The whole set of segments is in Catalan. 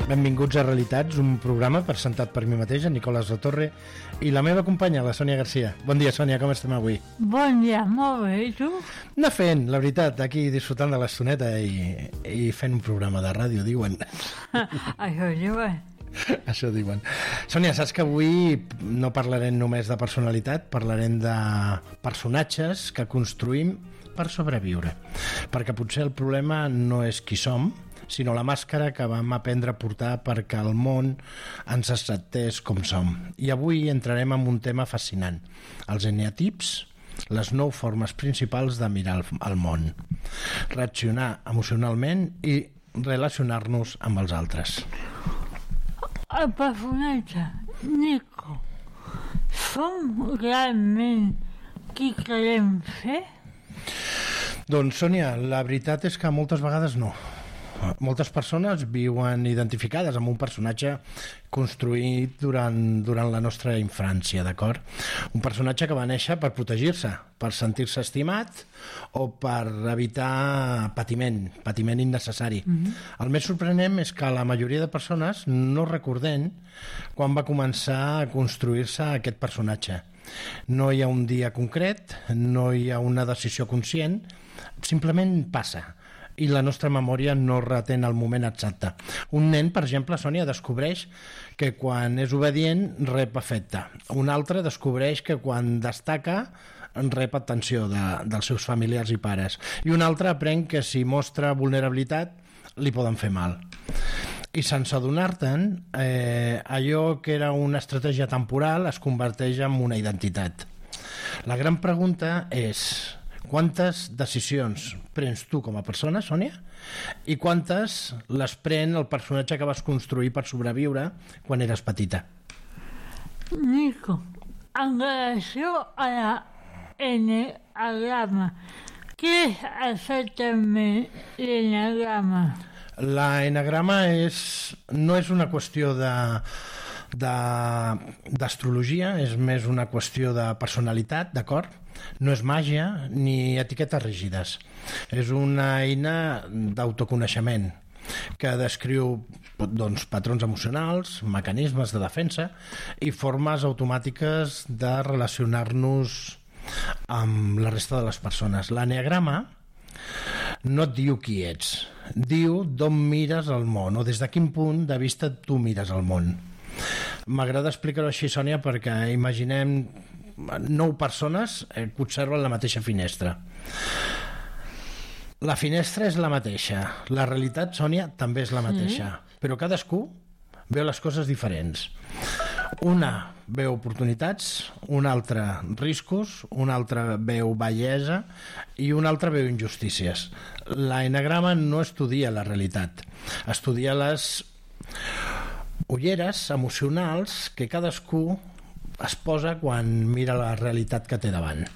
Benvinguts a Realitats, un programa presentat per mi mateix, en Nicolás Latorre, i la meva companya, la Sònia Garcia. Bon dia, Sònia, com estem avui? Bon dia, molt bé, i tu? Anar fent, la veritat, aquí disfrutant de l'estoneta i fent un programa de ràdio, diuen. Això diuen. Això diuen. Sònia, saps que avui no parlarem només de personalitat, parlarem de personatges que construïm per sobreviure. Perquè potser el problema no és qui som, sinó la màscara que vam aprendre a portar perquè el món ens acceptés com som. I avui entrarem en un tema fascinant, els eneatips, les 9 formes principals de mirar el món, reaccionar emocionalment i relacionar-nos amb els altres. El personatge, Nico, som realment qui querem ser? Doncs, Sònia, la veritat és que moltes vegades no. Moltes persones viuen identificades amb un personatge construït durant la nostra infància, d'acord? Un personatge que va néixer per protegir-se, per sentir-se estimat o per evitar patiment innecessari. El més sorprenent és que la majoria de persones no recordem quan va començar a construir-se aquest personatge. No hi ha un dia concret, no hi ha una decisió conscient, simplement passa i la nostra memòria no retén el moment exacte. Un nen, per exemple, Sònia, descobreix que quan és obedient rep afecte. Un altre descobreix que quan destaca rep atenció dels seus familiars i pares. I un altre aprèn que si mostra vulnerabilitat li poden fer mal. I sense adonar-te'n, allò que era una estratègia temporal es converteix en una identitat. La gran pregunta és: quantes decisions prens tu com a persona, Sònia? I quantes les pren el personatge que vas construir per sobreviure quan eres petita? Nico, en relació a l'eneagrama, què és exactament l'eneagrama? L'eneagrama no és una qüestió d'astrologia, és més una qüestió de personalitat, d'acord? No és màgia ni etiquetes rígides. És una eina d'autoconeixement que descriu patrons emocionals, mecanismes de defensa i formes automàtiques de relacionar-nos amb la resta de les persones. L'eneagrama no et diu qui ets, diu d'on mires el món o des de quin punt de vista tu mires el món. M'agrada explicar-ho així, Sònia, perquè imaginem 9 persones que observen la mateixa finestra. La finestra és la mateixa, la realitat, Sònia, també és la mateixa, però cadascú veu les coses diferents. Una veu oportunitats, una altra riscos, una altra veu bellesa i una altra veu injustícies. L'eneagrama no estudia la realitat, estudia les ulleres emocionals que cadascú es posa quan mira la realitat que té davant.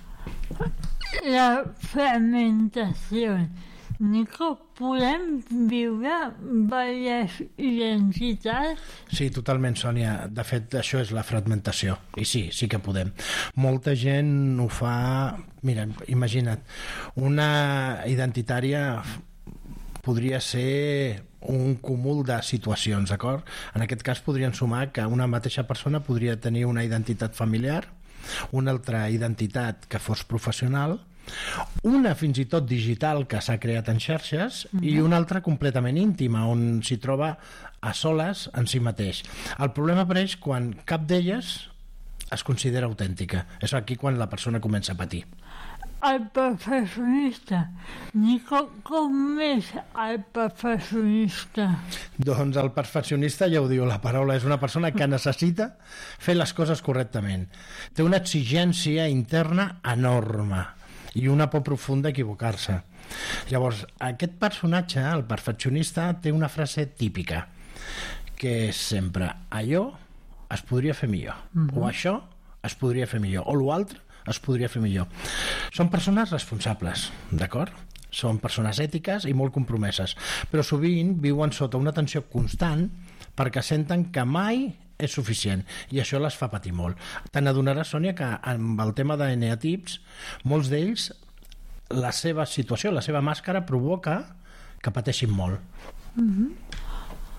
La fragmentació. Nico, podem viure diverses identitats? Sí, totalment, Sònia. De fet, això és la fragmentació. I sí que podem. Molta gent ho fa... Mira, imagina't, una identitària podria ser un cúmul de situacions, d'acord? En aquest cas podrien sumar que una mateixa persona podria tenir una identitat familiar, una altra identitat que fos professional, una fins i tot digital que s'ha creat en xarxes i una altra completament íntima on s'hi troba a soles en si mateix. El problema apareix quan cap d'elles es considera autèntica. És aquí quan la persona comença a patir. El perfeccionista. Nico, com és el perfeccionista? Doncs el perfeccionista, ja ho diu la paraula, és una persona que necessita fer les coses correctament. Té una exigència interna enorme i una por profunda a equivocar-se. Llavors, aquest personatge, el perfeccionista, té una frase típica, que és sempre: allò es podria fer millor, o això es podria fer millor, o l'altre es podria fer millor. Són persones responsables, d'acord? Són persones ètiques i molt compromeses, però sovint viuen sota una tensió constant perquè senten que mai és suficient i això les fa patir molt. Te n'adonaràs, Sònia, que amb el tema d'eneatips, molts d'ells, la seva situació, la seva màscara provoca que pateixin molt.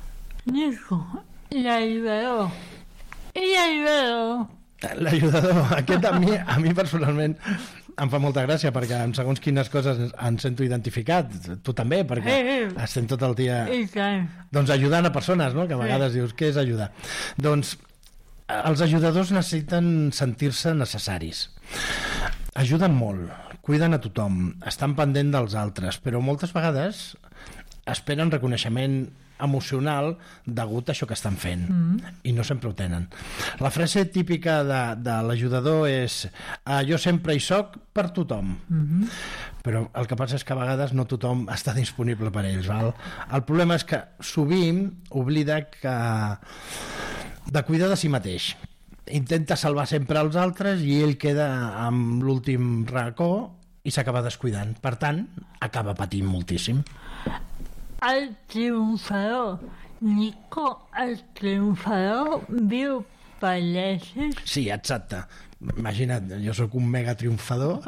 Nico, l'ayudador. I l'ayudador. L'ajudador, aquest a mi personalment em fa molta gràcia perquè en segons quines coses em sento identificat, tu també, perquè estem tot el dia doncs ajudant a persones, no? Que a vegades dius, què és ajudar? Doncs els ajudadors necessiten sentir-se necessaris, ajuden molt, cuiden a tothom, estan pendent dels altres, però moltes vegades esperen reconeixement emocional degut a això que estan fent i no sempre ho tenen. La frase típica de l'ajudador és jo sempre hi soc per tothom, però el que passa és que a vegades no tothom està disponible per ells, val? El problema és que sovint oblida de cuidar de si mateix, intenta salvar sempre els altres i ell queda amb l'últim racó i s'acaba descuidant, per tant acaba patint moltíssim. El triomfador. Nico, el triomfador viu per l'èxit? Sí, exacte. Imagina't, jo sóc un mega triomfador.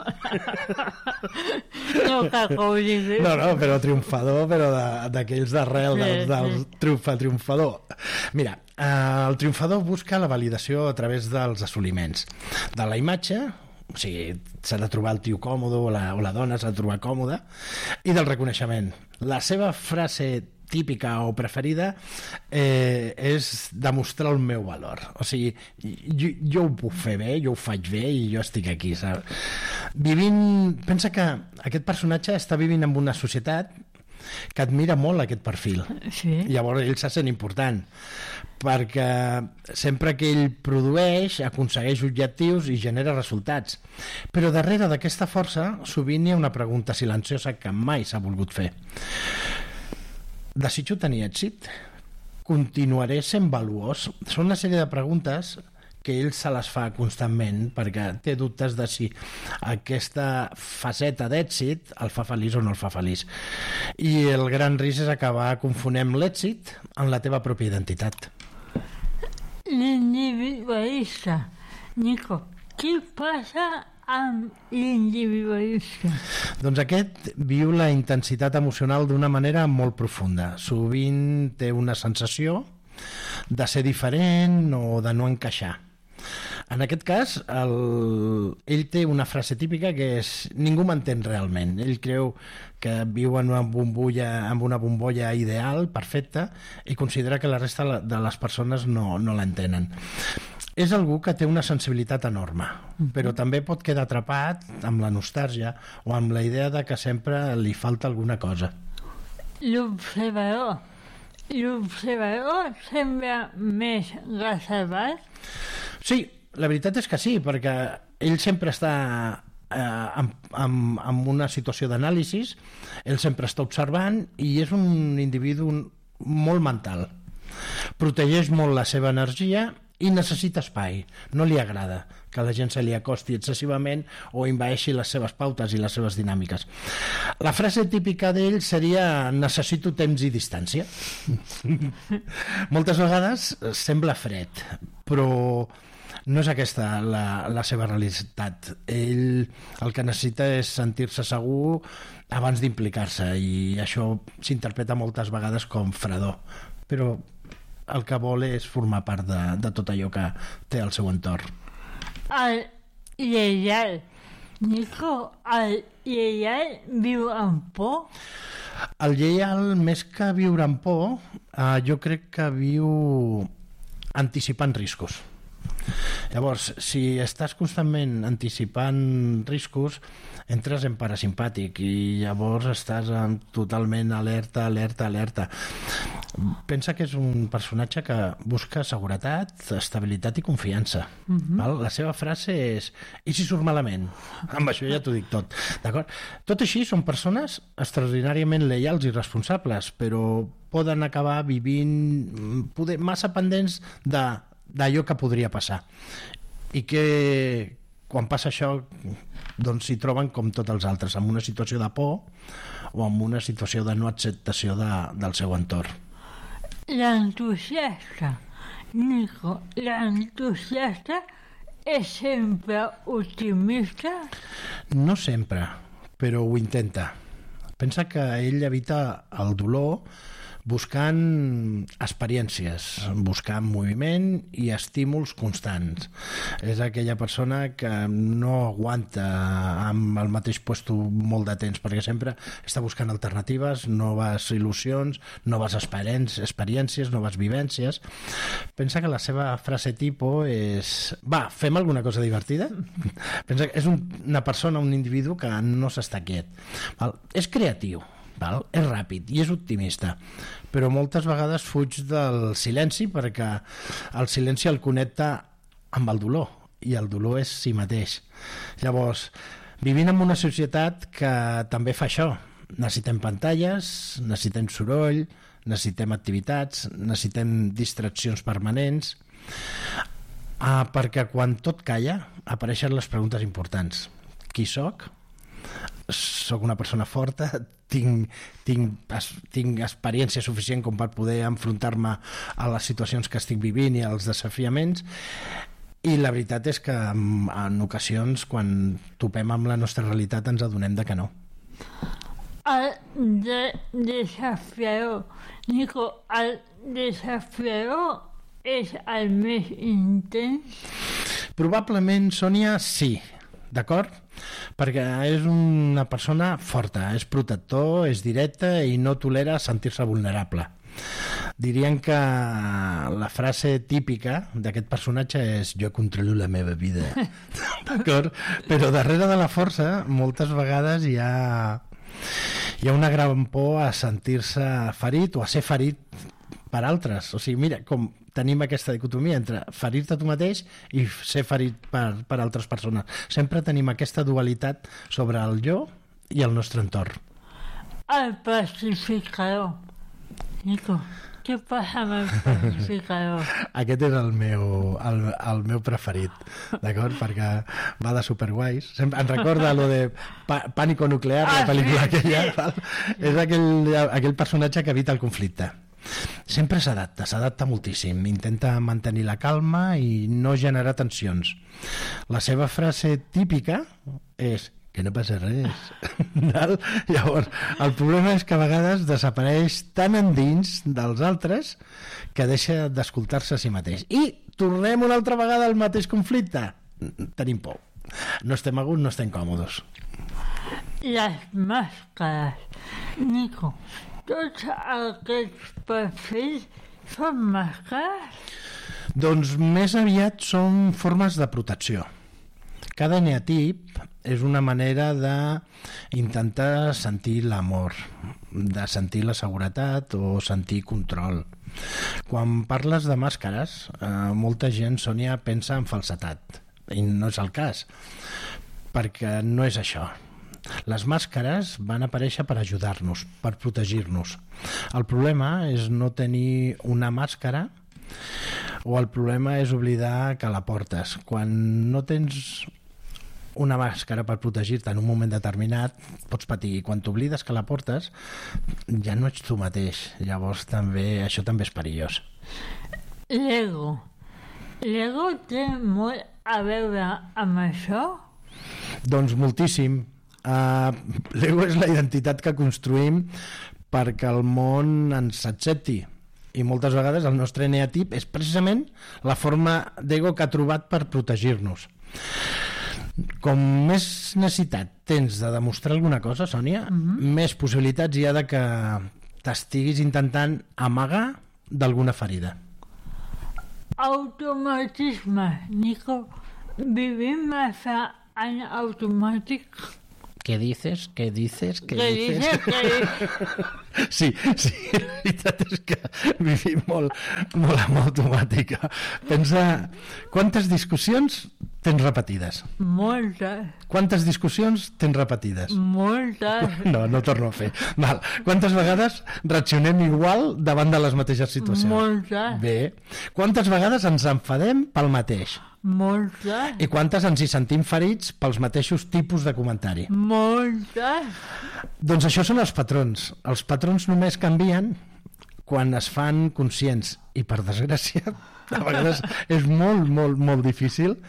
No, que ho digui. No, però triomfador, però d'aquells d'arrel, del triomfador. Mira, el triomfador busca la validació a través dels assoliments. De la imatge, o sigui, s'ha de trobar el tio còmode o la dona s'ha de trobar còmoda, i del reconeixement. La seva frase típica o preferida és demostrar el meu valor. O sigui, jo ho puc fer bé, jo ho faig bé i jo estic aquí, saps? Pensa que aquest personatge està vivint en una societat que admira molt aquest perfil. Sí. Llavors ell se sent important perquè sempre que ell produeix aconsegueix objectius i genera resultats, però darrere d'aquesta força sovint hi ha una pregunta silenciosa que mai s'ha volgut fer: desitjo tenir èxit? Continuaré sent valuós? Són una sèrie de preguntes que ell se les fa constantment perquè té dubtes de si aquesta faceta d'èxit el fa feliç o no el fa feliç. I el gran risc és acabar confonent l'èxit amb la teva pròpia identitat. L'individualista. Nico, què passa amb l'individualista? Doncs aquest viu la intensitat emocional d'una manera molt profunda. Sovint té una sensació de ser diferent o de no encaixar. En aquest cas, ell té una frase típica que és ningú m'entén realment. Ell creu que viu en una bombolla ideal, perfecta, i considera que la resta de les persones no l'entenen. És algú que té una sensibilitat enorme, però també pot quedar atrapat amb la nostàlgia o amb la idea de que sempre li falta alguna cosa. L'observador sembla més reservat? Sí, la veritat és que sí, perquè ell sempre està en una situació d'anàlisi, ell sempre està observant i és un individu molt mental. Protegeix molt la seva energia i necessita espai. No li agrada que la gent se li acosti excessivament o envaeixi les seves pautes i les seves dinàmiques. La frase típica d'ell seria necessito temps i distància. Moltes vegades sembla fred, però no és aquesta la seva realitat. Ell el que necessita és sentir-se segur abans d'implicar-se i això s'interpreta moltes vegades com fredor, però el que vol és formar part de tot allò que té al seu entorn. El lleial. Nico, el lleial viu amb por? El lleial, més que viure amb por, jo crec que viu anticipant riscos. Llavors, si estàs constantment anticipant riscos, entres en parasimpàtic i llavors estàs totalment alerta. Pensa que és un personatge que busca seguretat, estabilitat i confiança. Val? La seva frase és i si surt malament? Amb això ja t'ho dic tot. D'acord? Tot així són persones extraordinàriament lleials i responsables, però poden acabar vivint massa pendents d'allò que podria passar. I que quan passa això doncs s'hi troben com tots els altres, en una situació de por o en una situació de no acceptació del seu entorn. L'entusiasta. Nico, l'entusiasta és sempre optimista? No sempre, però ho intenta. Pensa que ell evita el dolor buscant experiències, buscant moviment i estímuls constants. És aquella persona que no aguanta amb el mateix puesto molt de temps, perquè sempre està buscant alternatives, noves il·lusions, noves experiències, noves vivències. Pensa que la seva frase tipo és: va, fem alguna cosa divertida? Pensa que és una persona, un individu que no s'està quiet. Val? És creatiu, val? És ràpid i és optimista, però moltes vegades fuig del silenci perquè el silenci el connecta amb el dolor, i el dolor és si mateix. Llavors, vivim en una societat que també fa això. Necessitem pantalles, necessitem soroll, necessitem activitats, necessitem distraccions permanents, perquè quan tot calla apareixen les preguntes importants. Qui soc? Soc una persona forta? Tinc experiència suficient com per poder enfrontar-me a les situacions que estic vivint i als desafiaments? I la veritat és que en ocasions, quan topem amb la nostra realitat, ens adonem de que no. El desafiador, Nico, el desafiador és el més intens? Probablement, Sònia, sí. D'acord? Perquè és una persona forta, és protector, és directe i no tolera sentir-se vulnerable. Dirien que la frase típica d'aquest personatge és: jo controlo la meva vida. D'acord? Però darrere de la força moltes vegades hi ha una gran por a sentir-se ferit o a ser ferit per altres. O sigui, mira, com tenim aquesta dicotomia entre ferir-te tu mateix i ser ferit per altres persones. Sempre tenim aquesta dualitat sobre el jo i el nostre entorn. El pacificador. Nico, què passa amb el pacificador? Aquest és el meu preferit, d'acord? Perquè va de superguais. Em recorda lo de Pánico Nuclear, la pel·lícula aquella. Val? És aquell personatge que evita el conflicte. Sempre s'adapta moltíssim, intenta mantenir la calma i no generar tensions. La seva frase típica és: que no passa res. Llavors, el problema és que a vegades desapareix tan endins dels altres que deixa d'escoltar-se a si mateix. I tornem una altra vegada al mateix conflicte. Tenim por. No estem a gust, no estem còmodes. Les màscares. Nico, tots aquests perfils són màscares? Doncs més aviat són formes de protecció. Cada eneatip és una manera d'intentar sentir l'amor, de sentir la seguretat o sentir control. Quan parles de màscares, molta gent, Sònia, pensa en falsetat, i no és el cas, perquè no és això. Les màscares van aparèixer per ajudar-nos, per protegir-nos. El problema és no tenir una màscara, o el problema és oblidar que la portes. Quan no tens una màscara per protegir-te en un moment determinat, pots patir. I quan t'oblides que la portes, ja no ets tu mateix. Llavors això també és perillós. L'ego. L'ego té molt a veure amb això? Doncs moltíssim. L'ego és la identitat que construïm perquè el món ens accepti, i moltes vegades el nostre eneatip és precisament la forma d'ego que ha trobat per protegir-nos. Com més necessitat tens de demostrar alguna cosa, Sònia, més possibilitats hi ha de que t'estiguis intentant amagar d'alguna ferida. Automatisme, Nico. Vivim massa en automàtic. Què dices? Què dices? Què dices? Sí, la veritat és que vivim molt amb automàtica. Pensa, quantes discussions tens repetides? Moltes. Quantes discussions tens repetides? Moltes. No torno a fer. Val. Quantes vegades reaccionem igual davant de les mateixes situacions? Moltes. Bé. Quantes vegades ens enfadem pel mateix? Moltes. I quantes ens hi sentim ferits pels mateixos tipus de comentari? Moltes. Doncs això són els patrons. Els patrons només canvien quan es fan conscients. I per desgràcia, a vegades és molt, molt, molt difícil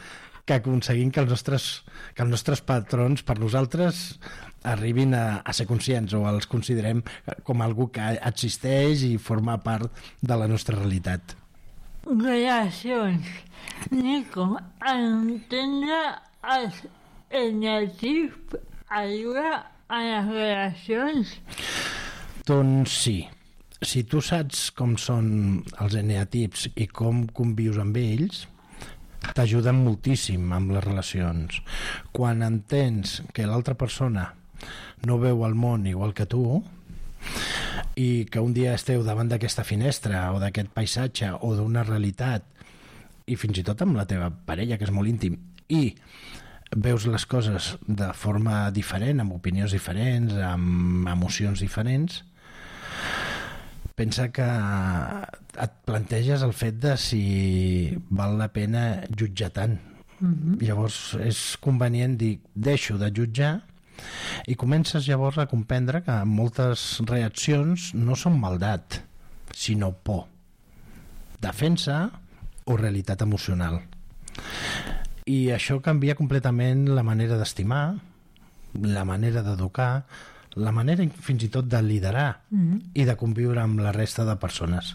que aconseguim que els nostres patrons per nosaltres arribin a ser conscients o els considerem com algú que existeix i forma part de la nostra realitat. Relacions. Nico, entendre els eneatips ajuda a les relacions? Doncs sí. Si tu saps com són els eneatips i com convius amb ells, t'ajuden moltíssim amb les relacions. Quan entens que l'altra persona no veu el món igual que tu i que un dia esteu davant d'aquesta finestra o d'aquest paisatge o d'una realitat i fins i tot amb la teva parella, que és molt íntim, i veus les coses de forma diferent, amb opinions diferents, amb emocions diferents, pensa que et planteges el fet de si val la pena jutjar tant. Llavors és convenient dir, deixo de jutjar, i comences llavors a comprendre que moltes reaccions no són maldat, sinó por, defensa o realitat emocional. I això canvia completament la manera d'estimar, la manera d'educar, la manera fins i tot de liderar i de conviure amb la resta de persones.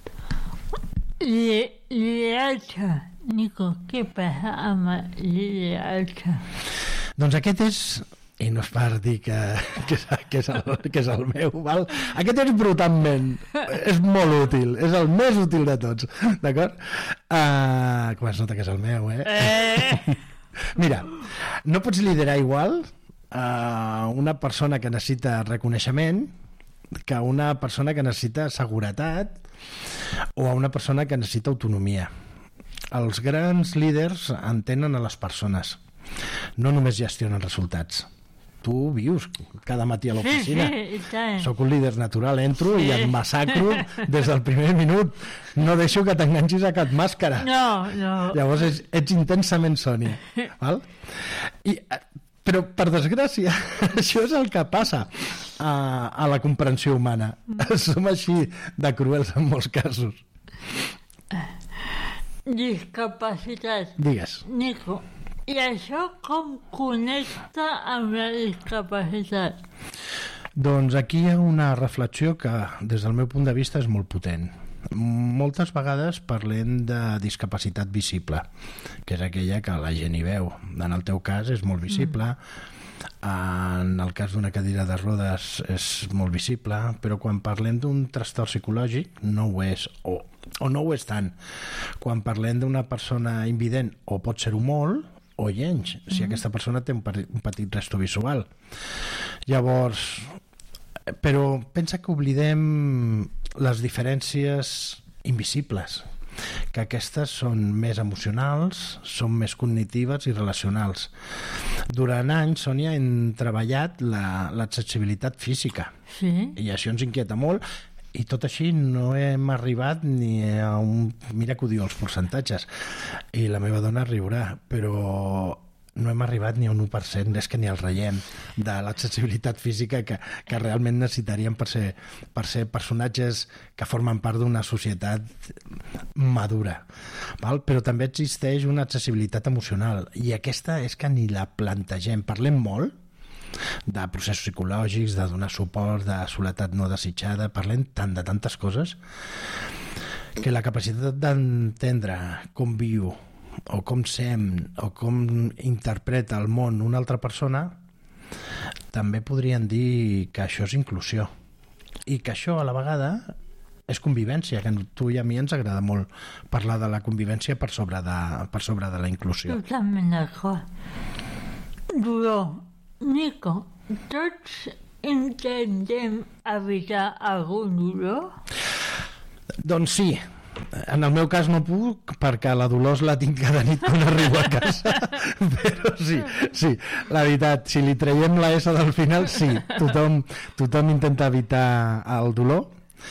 Lideratge. Nico, què passa amb el lideratge? Doncs aquest és, i no és per dir que és el meu, val? Aquest és brutalment, és molt útil, és el més útil de tots, d'acord? Com es nota que és el meu, Mira, no pots liderar igual a una persona que necessita reconeixement que a una persona que necessita seguretat o a una persona que necessita autonomia. Els grans líders entenen a les persones, no només gestionen resultats. Tu vius cada matí a l'oficina. Sí, Soc un líder natural, entro i et massacro des del primer minut. No deixo que t'enganxis a cap màscara. No. Llavors ets intensament Sònia. Val? Però, per desgràcia, això és el que passa a la comprensió humana. Som així de cruels en molts casos. Discapacitat. Digues. Nico, i això com connecta amb la discapacitat? Doncs aquí hi ha una reflexió que, des del meu punt de vista, és molt potent. Moltes vegades parlem de discapacitat visible, que és aquella que la gent hi veu. En el teu cas és molt visible, en el cas d'una cadira de rodes és molt visible, però quan parlem d'un trastorn psicològic no ho és, o no ho és tant. Quan parlem d'una persona invident, o pot ser-ho molt, o llenys, si aquesta persona té un petit resto visual. Llavors, però pensa que oblidem les diferències invisibles, que aquestes són més emocionals, són més cognitives i relacionals. Durant anys, Sònia, hem treballat l'accessibilitat física. Sí. I això ens inquieta molt, i tot així no hem arribat ni a un... Mira que ho diu els percentatges, i la meva dona riurà, però no hem arribat ni a un 1%, és que ni el reiem, de l'accessibilitat física que realment necessitaríem per ser personatges que formen part d'una societat madura. Val? Però també existeix una accessibilitat emocional, i aquesta és que ni la plantegem. Parlem molt de processos psicològics, de donar suport, de soledat no desitjada, parlem tant de tantes coses que la capacitat d'entendre com viu o com sent o com interpreta el món una altra persona, també podrien dir que això és inclusió, i que això a la vegada és convivència, que a tu i a mi ens agrada molt parlar de la convivència per sobre de la inclusió. Totalment d'acord. Dolor. Nico, tots intentem evitar algun dolor? Doncs sí. En el meu cas no puc, perquè la Dolors la tinc cada nit quan arribo a casa. Però sí, la veritat, si li traiem la S del final, sí, tothom intenta evitar el dolor.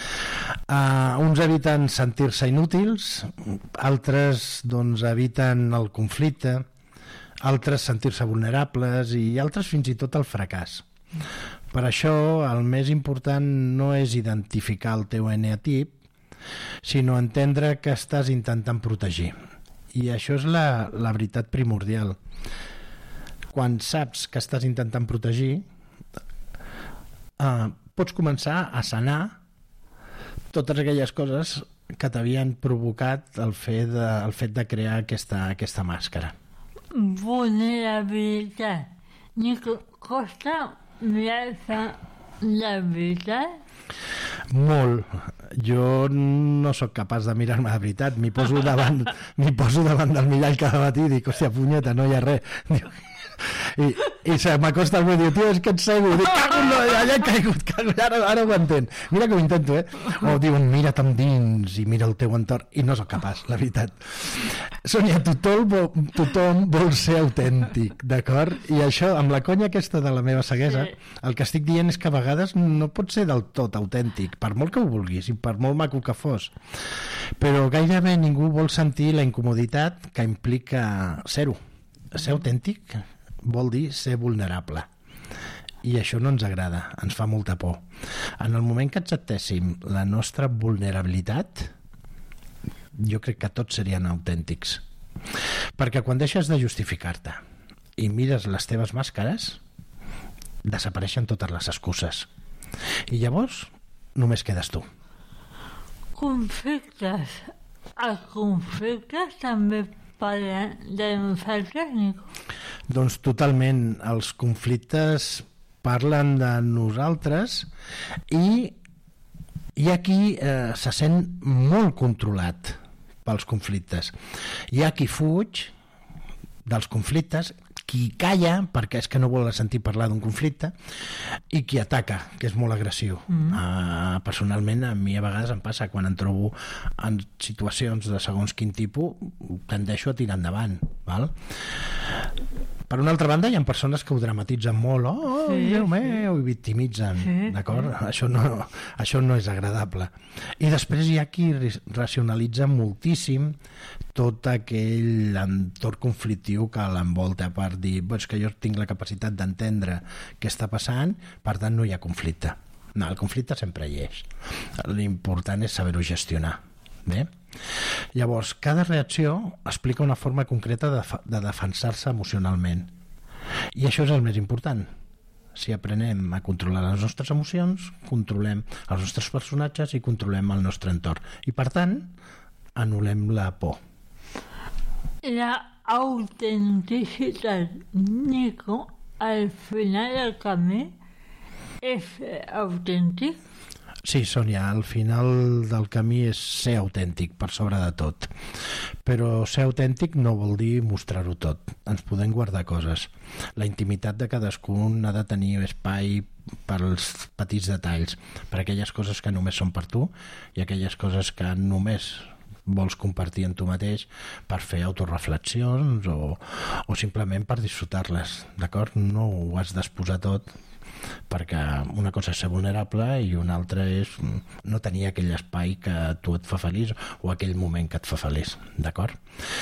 Uns eviten sentir-se inútils, altres doncs eviten el conflicte, altres sentir-se vulnerables i altres fins i tot el fracàs. Per això el més important no és identificar el teu eneatip, sinó entendre que estàs intentant protegir I això és la veritat primordial. Quan saps que estàs intentant protegir, pots començar a sanar totes aquelles coses que t'havien provocat el fet de crear aquesta màscara. Vulnerabilitat. Nico, costa mirar-se la veritat? Molt. Jo no sóc capaç de mirar-me de veritat. M'hi poso davant del mirall cada matí i dic, hòstia, punyeta, no hi ha res. I se m'acosta algú i diu, tio, és que et cego. Dic, allà he caigut, ara ho entenc. Mira que ho intento, O diuen, mira't endins i mira el teu entorn. I no sóc capaç, la veritat. Sònia, tothom vol ser autèntic, d'acord? I això, amb la conya aquesta de la meva ceguesa, el que estic dient és que a vegades no pot ser del tot autèntic, per molt que ho vulguis i per molt maco que fos. Però gairebé ningú vol sentir la incomoditat que implica ser-ho. Ser autèntic vol dir ser vulnerable. I això no ens agrada, ens fa molta por. En el moment que acceptéssim la nostra vulnerabilitat, jo crec que tots serien autèntics. Perquè quan deixes de justificar-te i mires les teves màscares, desapareixen totes les excuses. I llavors només quedes tu. Conflictes. Els conflictes també parlen de nosaltres, Nico? Doncs totalment. Els conflictes parlen de nosaltres i hi ha qui se sent molt controlat pels conflictes. Hi ha qui fuig dels conflictes, qui calla perquè és que no vol sentir parlar d'un conflicte, i qui ataca, que és molt agressiu. Personalment, a mi a vegades em passa quan em trobo en situacions de segons quin tipus, tendeixo a tirar endavant, val? Per una altra banda, hi ha persones que ho dramatitzen molt, Déu meu, i victimitzen, d'acord? Això no és agradable. I després hi ha qui racionalitza moltíssim tot aquell entorn conflictiu que l'envolta per dir, és que jo tinc la capacitat d'entendre què està passant, per tant no hi ha conflicte. No, el conflicte sempre hi és. L'important és saber-ho gestionar. Bé? Llavors, cada reacció explica una forma concreta de defensar-se emocionalment. I això és el més important. Si aprenem a controlar les nostres emocions, controlem els nostres personatges i controlem el nostre entorn. I, per tant, anul·lem la por. La autenticitat, Nico, al final del camí és autèntic? Sí, Sònia, al final del camí és ser autèntic, per sobre de tot. Però ser autèntic no vol dir mostrar-ho tot. Ens podem guardar coses. La intimitat de cadascun ha de tenir espai pels petits detalls, per aquelles coses que només són per tu i aquelles coses que només vols compartir en tu mateix per fer autoreflexions o simplement per disfrutar-les, d'acord? No ho has d'exposar tot, perquè una cosa és ser vulnerable i una altra és no tenir aquell espai que a tu et fa feliç o aquell moment que et fa feliç, d'acord?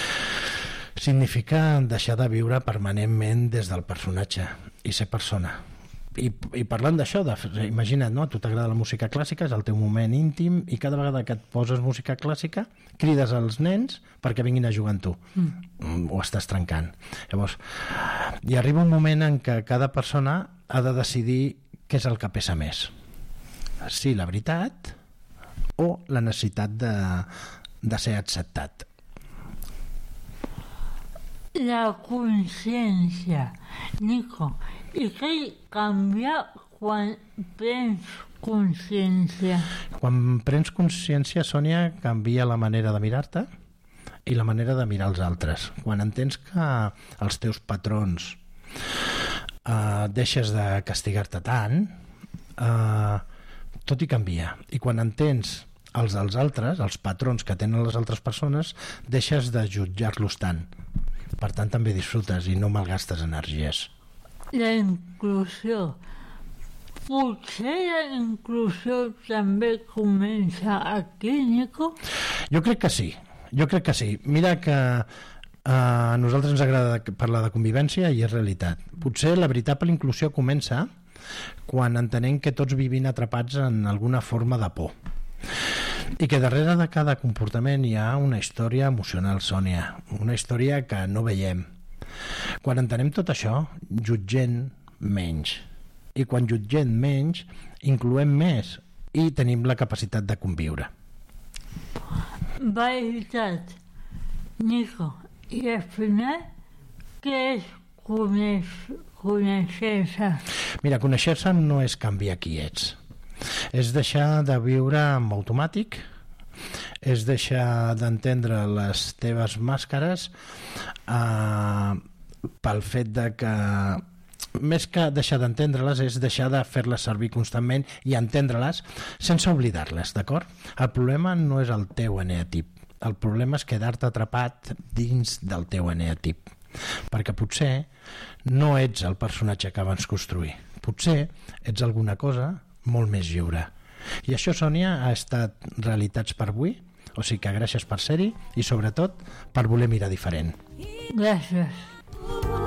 Significa deixar de viure permanentment des del personatge i ser persona. I parlant d'això, imagina't, no? A tu t'agrada la música clàssica, és el teu moment íntim, i cada vegada que et poses música clàssica crides als nens perquè vinguin a jugar amb tu. Ho estàs trencant. Llavors, hi arriba un moment en què cada persona ha de decidir què és el que pesa més. Si la veritat o la necessitat de ser acceptat. La consciència, Nico, i què canvia quan prens consciència? Quan prens consciència, Sònia, canvia la manera de mirar-te i la manera de mirar els altres. Quan entens que els teus patrons deixes de castigar-te tant, tot hi canvia. I quan entens els dels altres, els patrons que tenen les altres persones, deixes de jutjar-los tant. Per tant, també disfrutes i no malgastes energies. La inclusió. Potser la inclusió també comença aquí, Nico? Jo crec que sí. Mira que a nosaltres ens agrada parlar de convivència i és realitat. Potser la veritable inclusió comença quan entenem que tots vivim atrapats en alguna forma de por. I que darrere de cada comportament hi ha una història emocional, Sònia, una història que no veiem. Quan entenem tot això, jutgem menys. I quan jutgem menys, incloem més i tenim la capacitat de conviure. Veritat, Nico. I al final, què és conèixer-se? Mira, conèixer-se no és canviar qui ets. És deixar de viure en automàtic, és deixar d'entendre les teves màscares pel fet de que, més que deixar d'entendre-les, és deixar de fer-les servir constantment i entendre-les sense oblidar-les, d'acord? El problema no és el teu eneatip, el problema és quedar-te atrapat dins del teu eneatip, perquè potser no ets el personatge que abans construir, potser ets alguna cosa molt més lliure. I això, Sònia, ha estat Realitats per avui, o sigui que gràcies per ser-hi i sobretot per voler mirar diferent. Gràcies.